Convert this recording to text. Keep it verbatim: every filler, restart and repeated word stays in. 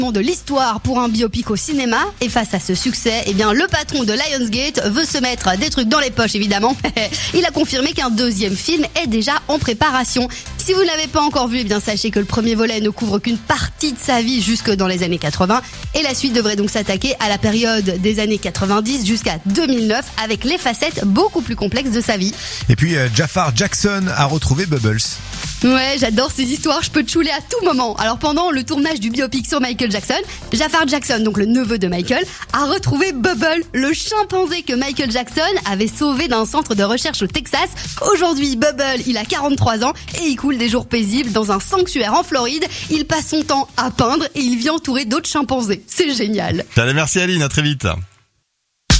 de l'histoire pour un biopic au cinéma. Et face à ce succès, eh bien, le patron de Lionsgate veut se mettre des trucs dans les poches, évidemment. Il a confirmé qu'un deuxième film est déjà en préparation. Si vous ne l'avez pas encore vu, eh bien, sachez que le premier volet ne couvre qu'une partie de sa vie jusque dans les années quatre-vingts. Et la suite devrait donc s'attaquer à la période des années quatre-vingt-dix jusqu'à deux mille neuf avec les facettes beaucoup plus complexes de sa vie. Et puis euh, Jafar Jackson a retrouvé Bubbles. Ouais, j'adore ces histoires, je peux te chouler à tout moment. Alors pendant le tournage du biopic sur Michael Jackson, Jafar Jackson, donc le neveu de Michael, a retrouvé Bubble, le chimpanzé que Michael Jackson avait sauvé d'un centre de recherche au Texas. Aujourd'hui, Bubble, il a quarante-trois ans et il coule des jours paisibles dans un sanctuaire en Floride. Il passe son temps à peindre et il vit entouré d'autres chimpanzés. C'est génial. Allez, merci Aline, à très vite.